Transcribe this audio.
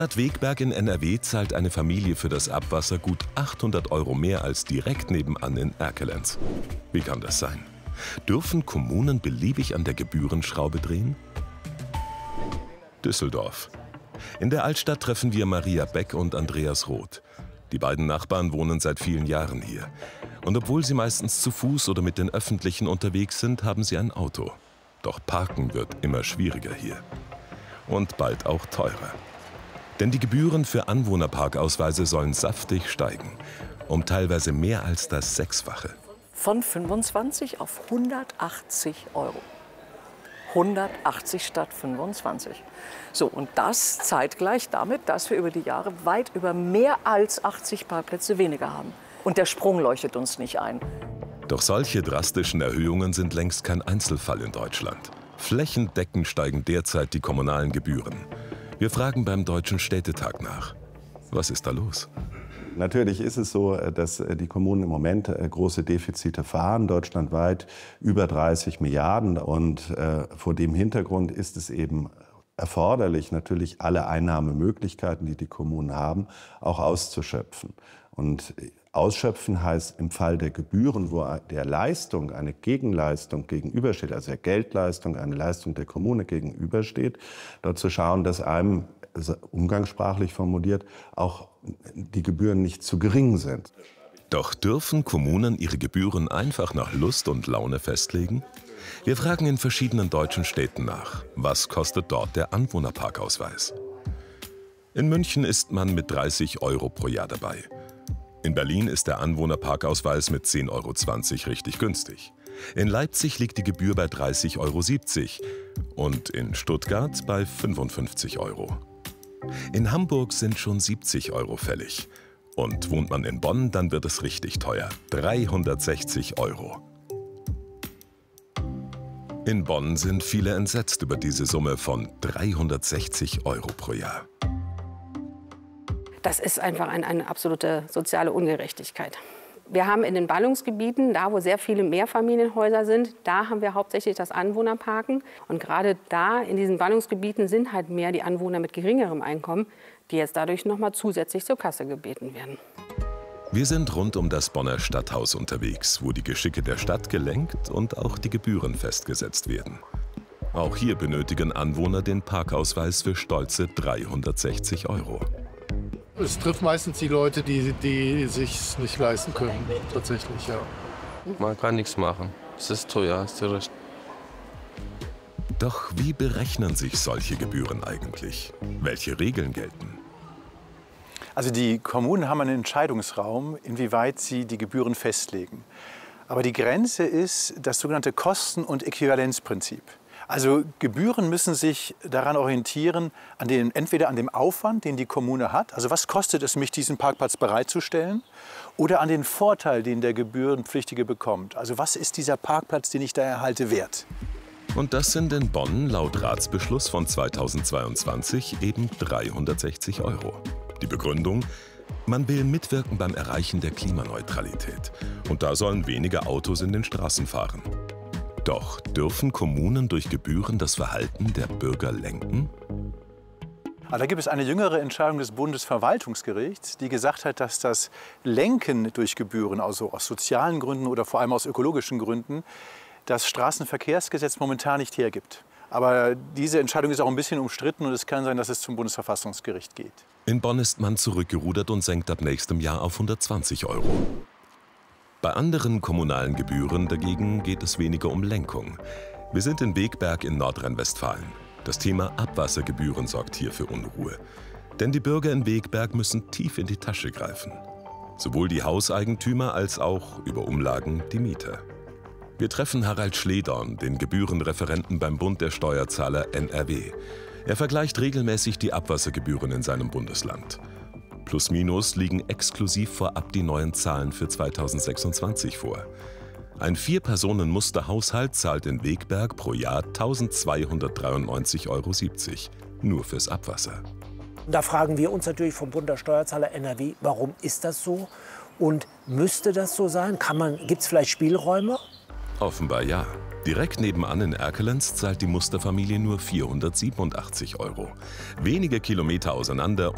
Stadt Wegberg in NRW zahlt eine Familie für das Abwasser gut 800 € mehr als direkt nebenan in Erkelenz. Wie kann das sein? Dürfen Kommunen beliebig an der Gebührenschraube drehen? Düsseldorf. In der Altstadt treffen wir Maria Beck und Andreas Roth. Die beiden Nachbarn wohnen seit vielen Jahren hier. Und obwohl sie meistens zu Fuß oder mit den Öffentlichen unterwegs sind, haben sie ein Auto. Doch Parken wird immer schwieriger hier. Und bald auch teurer. Denn die Gebühren für Anwohnerparkausweise sollen saftig steigen. Um teilweise mehr als das Sechsfache. Von 25 auf 180 €. 180 statt 25. So, und das zeitgleich damit, dass wir über die Jahre weit über mehr als 80 Parkplätze weniger haben. Und der Sprung leuchtet uns nicht ein. Doch solche drastischen Erhöhungen sind längst kein Einzelfall in Deutschland. Flächendeckend steigen derzeit die kommunalen Gebühren. Wir fragen beim Deutschen Städtetag nach. Was ist da los? Natürlich ist es so, dass die Kommunen im Moment große Defizite fahren, deutschlandweit über 30 Milliarden. Und vor dem Hintergrund ist es eben erforderlich, natürlich alle Einnahmemöglichkeiten, die die Kommunen haben, auch auszuschöpfen. Und ausschöpfen heißt im Fall der Gebühren, wo der Leistung eine Gegenleistung gegenübersteht, also der Geldleistung eine Leistung der Kommune gegenübersteht, dort zu schauen, dass einem, umgangssprachlich formuliert, auch die Gebühren nicht zu gering sind. Doch dürfen Kommunen ihre Gebühren einfach nach Lust und Laune festlegen? Wir fragen in verschiedenen deutschen Städten nach. Was kostet dort der Anwohnerparkausweis? In München ist man mit 30 € pro Jahr dabei. In Berlin ist der Anwohnerparkausweis mit 10,20 € richtig günstig. In Leipzig liegt die Gebühr bei 30,70 € und in Stuttgart bei 55 €. In Hamburg sind schon 70 € fällig. Und wohnt man in Bonn, dann wird es richtig teuer. 360 €. In Bonn sind viele entsetzt über diese Summe von 360 € pro Jahr. Das ist einfach eine absolute soziale Ungerechtigkeit. Wir haben in den Ballungsgebieten, da wo sehr viele Mehrfamilienhäuser sind, da haben wir hauptsächlich das Anwohnerparken. Und gerade da in diesen Ballungsgebieten sind halt mehr die Anwohner mit geringerem Einkommen, die jetzt dadurch noch mal zusätzlich zur Kasse gebeten werden. Wir sind rund um das Bonner Stadthaus unterwegs, wo die Geschicke der Stadt gelenkt und auch die Gebühren festgesetzt werden. Auch hier benötigen Anwohner den Parkausweis für stolze 360 €. Es trifft meistens die Leute, die sich nicht leisten können, tatsächlich, ja. Man kann nichts machen. Es ist teuer, hast du recht. Doch wie berechnen sich solche Gebühren eigentlich? Welche Regeln gelten? Also die Kommunen haben einen Entscheidungsraum, inwieweit sie die Gebühren festlegen. Aber die Grenze ist das sogenannte Kosten- und Äquivalenzprinzip. Also Gebühren müssen sich daran orientieren, entweder an dem Aufwand, den die Kommune hat, also was kostet es mich, diesen Parkplatz bereitzustellen, oder an den Vorteil, den der Gebührenpflichtige bekommt. Also was ist dieser Parkplatz, den ich da erhalte, wert? Und das sind in Bonn laut Ratsbeschluss von 2022 eben 360 €. Die Begründung? Man will mitwirken beim Erreichen der Klimaneutralität. Und da sollen weniger Autos in den Straßen fahren. Doch dürfen Kommunen durch Gebühren das Verhalten der Bürger lenken? Da gibt es eine jüngere Entscheidung des Bundesverwaltungsgerichts, die gesagt hat, dass das Lenken durch Gebühren, also aus sozialen Gründen oder vor allem aus ökologischen Gründen, das Straßenverkehrsgesetz momentan nicht hergibt. Aber diese Entscheidung ist auch ein bisschen umstritten und es kann sein, dass es zum Bundesverfassungsgericht geht. In Bonn ist man zurückgerudert und senkt ab nächstem Jahr auf 120 €. Bei anderen kommunalen Gebühren dagegen geht es weniger um Lenkung. Wir sind in Wegberg in Nordrhein-Westfalen. Das Thema Abwassergebühren sorgt hier für Unruhe. Denn die Bürger in Wegberg müssen tief in die Tasche greifen. Sowohl die Hauseigentümer als auch über Umlagen die Mieter. Wir treffen Harald Schledorn, den Gebührenreferenten beim Bund der Steuerzahler NRW. Er vergleicht regelmäßig die Abwassergebühren in seinem Bundesland. Plus minus liegen exklusiv vorab die neuen Zahlen für 2026 vor. Ein 4-Personen-Musterhaushalt zahlt in Wegberg pro Jahr 1.293,70 € nur fürs Abwasser. Da fragen wir uns natürlich vom Bund der Steuerzahler NRW, warum ist das so und müsste das so sein? Gibt es vielleicht Spielräume? Offenbar ja. Direkt nebenan in Erkelenz zahlt die Musterfamilie nur 487 €. Wenige Kilometer auseinander